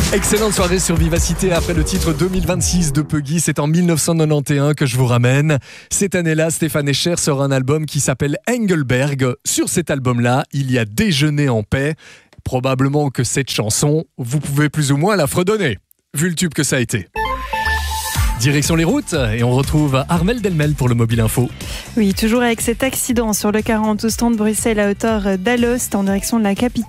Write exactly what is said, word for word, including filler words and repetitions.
Excellente soirée sur Vivacité après le titre deux mille vingt-six de Puggy. C'est en mille neuf cent quatre-vingt-onze que je vous ramène. Cette année-là, Stéphane Escher sort un album qui s'appelle Engelberg. Sur cet album-là, il y a Déjeuner en paix. Probablement que cette chanson, vous pouvez plus ou moins la fredonner, vu le tube que ça a été. Direction les routes, et on retrouve Armelle Delmel pour le Mobile Info. Oui, toujours avec cet accident sur le quarante au stand de Bruxelles à hauteur d'Alost en direction de la capitale.